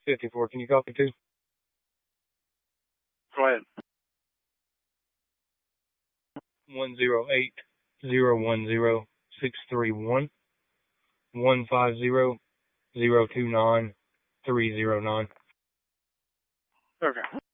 54. Can you copy too? Go ahead. 108-010-631. 150-029-309. Okay.